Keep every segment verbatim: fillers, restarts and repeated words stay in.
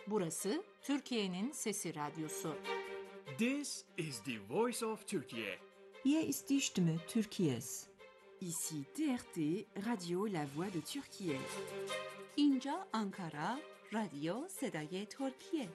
Burası Türkiye'nin Sesi Radyosu. This is the voice of Turkey. Hier ist die Stimme Türkiye's. Ici T R T, Radio La Voix de Türkiye. اینجا آنکارا، رادیو صدای ترکیه.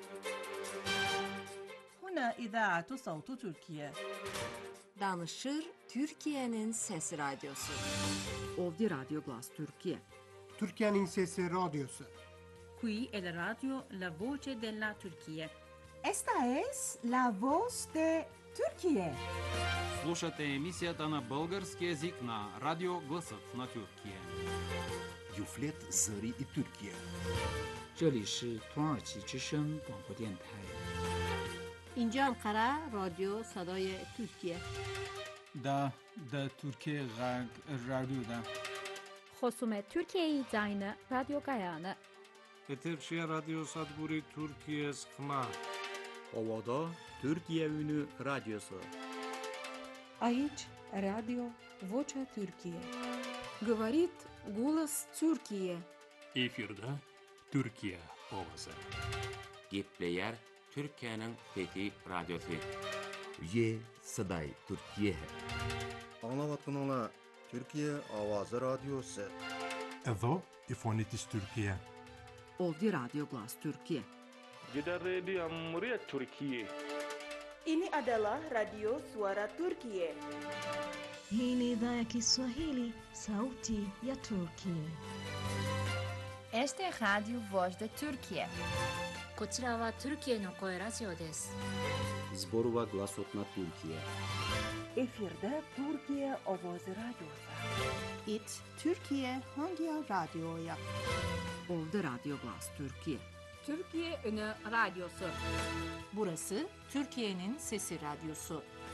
هنا إذاعة صوت تركيا. Danışır Türkiye'nin Sesi Radyosu. Ovdje Radio Glas Türkiye. Türkiye'nin Sesi Radyosu. Qui è la radio La Voce della Turchia. Esta es la voz de Türkiye. Слушате емисията на български език на Радио Гласът на Türkiye. Юфлет Зари и Türkiye. 这里是土耳其之声广播电台。 اینجا انقره رادیو صدای ترکیه. دا دا Türkiye Radyo'da. خصوم ترکیه زاین رادیو گایانه. Eterşehir Radyo Sadburi Türkiye Skma. Ovada Türkiye Ünü Radyosu. Aici Radio Vocea Türkiye. Говорит голос Türkiye. Efirde Türkiye Ovası. Gepleyer Türkiye'nin Fethi Radyosu. Ye Saday Türkiye. Anlavatınla Türkiye Avazı Radyosu. Evo İfonitis Türkiye. Ovdje Radio Glas Türkiye. Jeddah Radio Muria Türkiye. Ini adalah Radio Suara Turkiye. Hii ni idhaa ya Kiswahili, sauti ya Turkiye. Este es Radio Voz de Turkiye. こちらはトルキエの声ラジオです。 Zborova Glasot na Türkiye. Efirde Türkiye Ovozi Radyosu. It Türkiye hangi radyoya? Ovdje Radio Glas Türkiye. Türkiye Ünü Radyosu. Burası Türkiye'nin Sesi Radyosu.